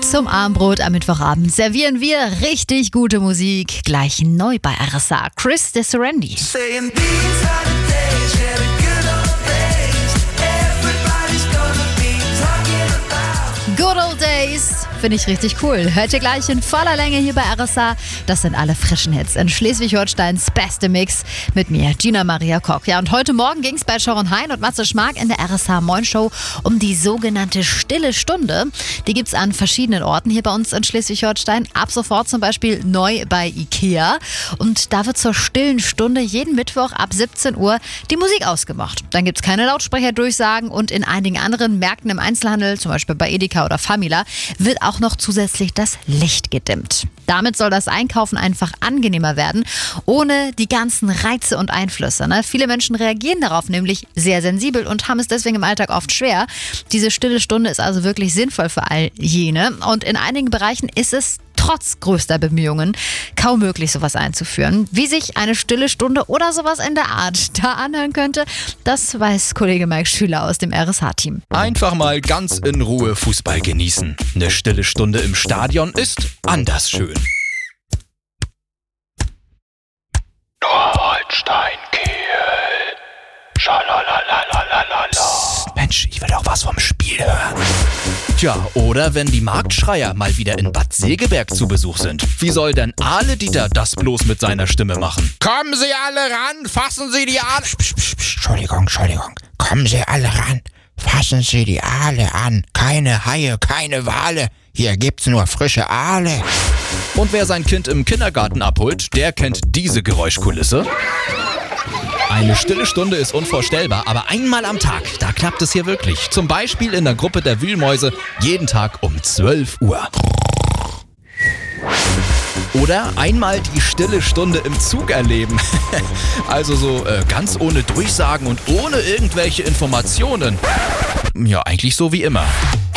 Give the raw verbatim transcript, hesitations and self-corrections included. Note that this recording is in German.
Zum Abendbrot am Mittwochabend servieren wir richtig gute Musik. Gleich neu bei R S A. Chris de Serendi. Good Old Days, finde ich richtig cool. Hört ihr gleich in voller Länge hier bei R S A. Das sind alle frischen Hits in Schleswig-Holsteins beste Mix mit mir, Gina Maria Koch. Ja, und heute Morgen ging es bei Sharon Hein und Matze Schmark in der R S A Moin Show um die sogenannte Stille Stunde. Die gibt es an verschiedenen Orten hier bei uns in Schleswig-Holstein. Ab sofort zum Beispiel neu bei Ikea. Und da wird zur stillen Stunde jeden Mittwoch ab siebzehn Uhr die Musik ausgemacht. Dann gibt es keine Lautsprecherdurchsagen und in einigen anderen Märkten im Einzelhandel, zum Beispiel bei Edeka oder Famila, wird auch noch zusätzlich das Licht gedimmt. Damit soll das Einkaufen einfach angenehmer werden, ohne die ganzen Reize und Einflüsse. Ne? Viele Menschen reagieren darauf nämlich sehr sensibel und haben es deswegen im Alltag oft schwer. Diese stille Stunde ist also wirklich sinnvoll für all jene. Und in einigen Bereichen ist es trotz größter Bemühungen kaum möglich, sowas einzuführen. Wie sich eine stille Stunde oder sowas in der Art da anhören könnte, das weiß Kollege Mike Schüler aus dem R S H-Team. Einfach mal ganz in Ruhe Fußball genießen. Eine stille Stunde im Stadion ist anders schön. Holstein Kiel. Schalalalalala. Mensch, ich will doch was vom Spiel hören. Tja, oder wenn die Marktschreier mal wieder in Bad Segeberg zu Besuch sind. Wie soll denn Ale Dieter das bloß mit seiner Stimme machen? Kommen Sie alle ran, fassen Sie die Aale. Psch, psch, psch, Entschuldigung, Entschuldigung. Kommen Sie alle ran, fassen Sie die Aale an. Keine Haie, keine Wale. Hier gibt's nur frische Aale. Und wer sein Kind im Kindergarten abholt, der kennt diese Geräuschkulisse. Eine stille Stunde ist unvorstellbar, aber einmal am Tag, da klappt es hier wirklich. Zum Beispiel in der Gruppe der Wühlmäuse, jeden Tag um zwölf Uhr. Oder einmal die stille Stunde im Zug erleben. Also so äh, ganz ohne Durchsagen und ohne irgendwelche Informationen. Ja, eigentlich so wie immer.